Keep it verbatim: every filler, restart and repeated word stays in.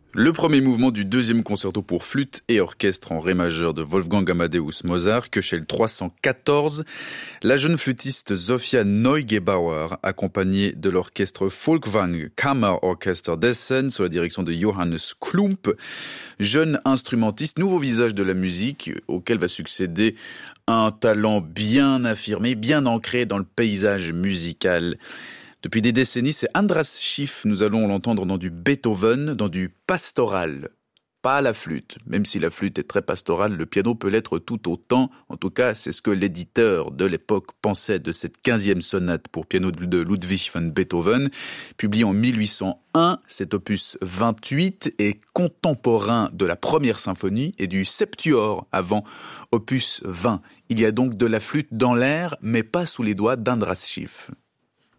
Le premier mouvement du deuxième concerto pour flûte et orchestre en ré majeur de Wolfgang Amadeus Mozart, Köchel trois cent quatorze. La jeune flûtiste Zofia Neugebauer, accompagnée de l'orchestre Folkwang Kammerorchester d'Essen sous la direction de Johannes Klump. Jeune instrumentiste, nouveau visage de la musique, auquel va succéder un talent bien affirmé, bien ancré dans le paysage musical. Depuis des décennies, c'est Andras Schiff. Nous allons l'entendre dans du Beethoven, dans du pastoral. Pas à la flûte. Même si la flûte est très pastorale, le piano peut l'être tout autant. En tout cas, c'est ce que l'éditeur de l'époque pensait de cette quinzième sonate pour piano de Ludwig van Beethoven. Publié en mille huit cent un, cet opus vingt-huit est contemporain de la première symphonie et du Septuor avant opus vingt. Il y a donc de la flûte dans l'air, mais pas sous les doigts d'Andras Schiff.